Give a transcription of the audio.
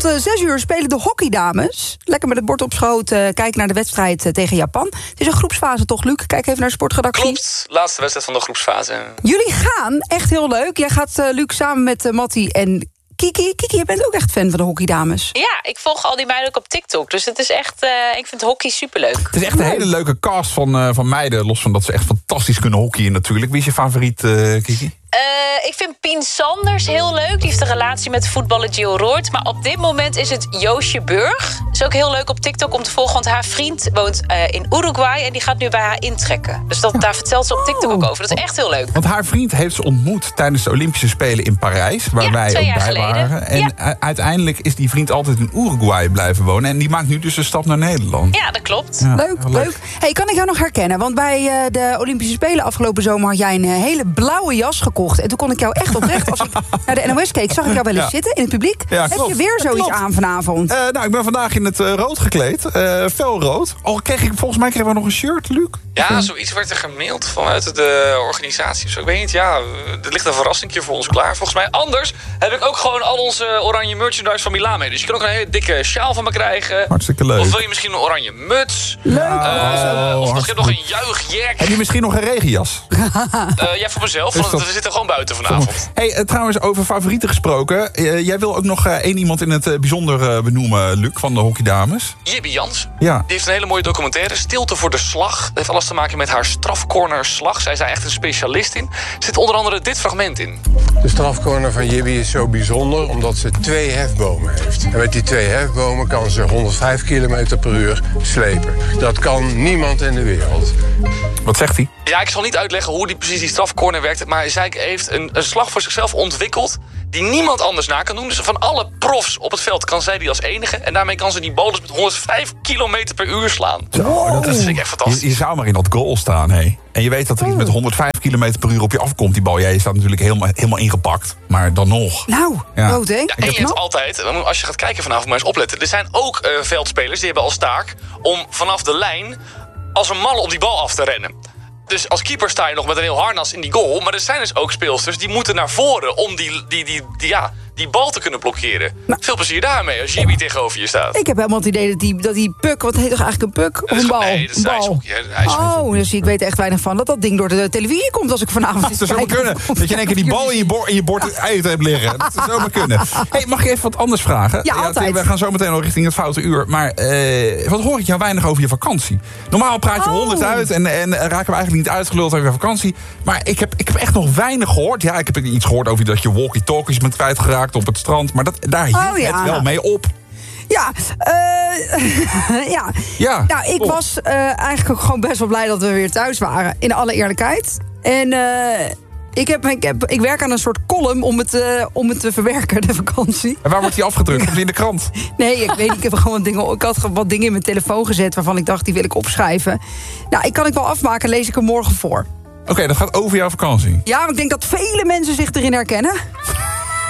Rond 6 uur spelen de hockeydames. Lekker met het bord op schoot kijken naar de wedstrijd tegen Japan. Het is een groepsfase toch, Luc? Kijk even naar de sportredactie. Klopt, laatste wedstrijd van de groepsfase. Jullie gaan, echt heel leuk. Jij gaat, Luc, samen met Matti en Kiki. Kiki, je bent ook echt fan van de hockeydames. Ja, ik volg al die meiden ook op TikTok. Dus het is echt, ik vind hockey superleuk. Het is echt een hele leuke cast van meiden. Los van dat ze echt fantastisch kunnen hockeyen natuurlijk. Wie is je favoriet, Kiki? Ik vind Pien Sanders heel leuk. Die heeft een relatie met voetballer Gio Roord. Maar op dit moment is het Joosje Burg. Is ook heel leuk op TikTok om te volgen. Want haar vriend woont in Uruguay. En die gaat nu bij haar intrekken. Dus daar vertelt ze op TikTok ook over. Dat is echt heel leuk. Want haar vriend heeft ze ontmoet tijdens de Olympische Spelen in Parijs. Waar wij 2 ook jaar bij geleden. waren. En uiteindelijk is die vriend altijd in Uruguay blijven wonen. En die maakt nu dus een stap naar Nederland. Ja, dat klopt. Ja, Leuk. Hey, kan ik jou nog herkennen? Want bij de Olympische Spelen afgelopen zomer had jij een hele blauwe jas gekocht. En toen kon ik jou echt oprecht, als ik naar de NOS keek, zag ik jou wel eens zitten in het publiek. Ja, Heb klopt. je weer zoiets aan vanavond? Nou, ik ben vandaag in het rood gekleed. Felrood. Volgens mij kregen we nog een shirt, Luc. Ja, zoiets werd er gemaild vanuit de organisatie. Dus ik weet niet, ja, er ligt een verrassingje voor ons klaar. Volgens mij anders heb ik ook gewoon al onze oranje merchandise van Milaan mee. Dus je kan ook een hele dikke sjaal van me krijgen. Hartstikke leuk. Of wil je misschien een oranje muts? Leuk. Of je hebt nog een juichjack. Heb je misschien nog een regenjas? Ja, voor mezelf, want we zitten gewoon buiten vanavond. Hey, trouwens, over favorieten gesproken. Jij wil ook nog één iemand in het bijzonder benoemen, Luc, van de hockeydames. Jibby Jans. Ja. Die heeft een hele mooie documentaire. Stilte voor de slag. Dat heeft alles te maken met haar strafcornerslag. Zij is daar echt een specialist in. Er zit onder andere dit fragment in. De strafcorner van Jibby is zo bijzonder omdat ze 2 hefbomen heeft. En met die 2 hefbomen kan ze 105 km per uur slepen. Dat kan niemand in de wereld. Wat zegt hij? Ja, ik zal niet uitleggen hoe precies die strafcorner werkt. Maar zij heeft een slag voor zichzelf ontwikkeld die niemand anders na kan doen. Dus van alle profs op het veld kan zij die als enige. En daarmee kan ze die bal dus met 105 km per uur slaan. Wow. Dat vind ik echt fantastisch. Je zou maar in dat goal staan, hé. En je weet dat er iets met 105 km per uur op je afkomt, die bal. Jij staat natuurlijk helemaal ingepakt. Maar dan nog. Nou, Ja. rood, hè? Ja, en je hebt altijd, als je gaat kijken vanavond, maar eens opletten. Er zijn ook veldspelers die hebben als taak om vanaf de lijn als een malle op die bal af te rennen. Dus als keeper sta je nog met een heel harnas in die goal. Maar er zijn dus ook speelsters die moeten naar voren om die bal te kunnen blokkeren. Nou. Veel plezier daarmee als Jimmy tegenover je staat. Ik heb helemaal het idee dat die puck, wat heet toch eigenlijk een puck? Of een bal? Nee, dat is Een bal. ijshockey, hè, ijshockey. Oh, dus ik weet er echt weinig van. Dat ding door de televisie komt als ik vanavond Dat zou maar kunnen. Dat je in één keer die bal in je bord uit hebt liggen. Dat zou maar kunnen. Hey, mag ik even wat anders vragen? Ja, altijd. We gaan zo meteen al richting het foute uur. Maar wat hoor ik jou weinig over je vakantie? Normaal praat je 100 uit en raken we eigenlijk niet uitgeluld over je vakantie. Maar ik heb echt nog weinig gehoord. Ja, ik heb iets gehoord over dat je walkie-talkies bent kwijtgeraakt op het strand. Maar daar hield het wel mee op. Ja, Ja, nou, ik was eigenlijk ook gewoon best wel blij dat we weer thuis waren. In alle eerlijkheid. En ik werk aan een soort column om het te verwerken, de vakantie. En waar wordt die afgedrukt? Komt die in de krant? Nee, ik weet niet. Ik had wat dingen in mijn telefoon gezet waarvan ik dacht, die wil ik opschrijven. Nou, ik kan het wel afmaken, lees ik hem morgen voor. Oké, dat gaat over jouw vakantie. Ja, maar ik denk dat vele mensen zich erin herkennen.